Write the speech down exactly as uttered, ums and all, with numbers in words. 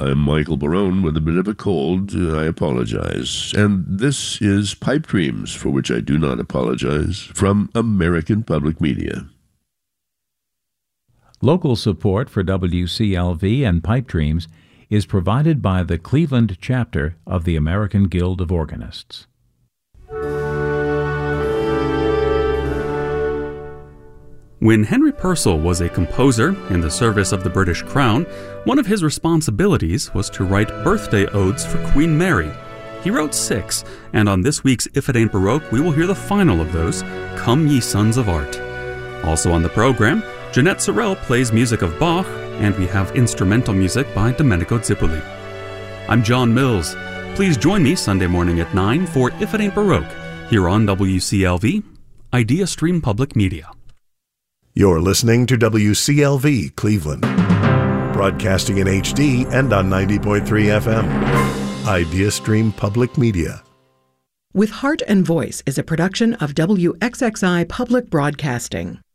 I'm Michael Barone with a bit of a cold. I apologize. And this is Pipe Dreams, for which I do not apologize, from American Public Media. Local support for W C L V and Pipe Dreams is provided by the Cleveland chapter of the American Guild of Organists. When Henry Purcell was a composer in the service of the British Crown, one of his responsibilities was to write birthday odes for Queen Mary. He wrote six, and on this week's If It Ain't Baroque, we will hear the final of those, Come Ye Sons of Art. Also on the program, Jeanette Sorrell plays music of Bach, and we have instrumental music by Domenico Zippoli. I'm John Mills. Please join me Sunday morning at nine for If It Ain't Baroque, here on W C L V, Idea Stream Public Media. You're listening to W C L V Cleveland, broadcasting in H D and on ninety point three F M. Idea Stream Public Media. With Heart and Voice is a production of W X X I Public Broadcasting.